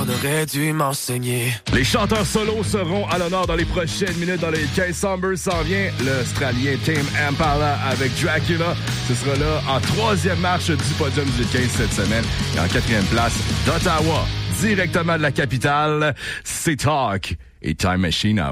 On aurait dû m'enseigner. Les chanteurs solos seront à l'honneur dans les prochaines minutes dans les 15. Somber s'en vient. L'Australien Tame Impala avec Dracula. Ce sera là en 3e marche du podium du 15 cette semaine. Et en 4e place d'Ottawa, directement de la capitale, c'est Talk et Time Machine Hour.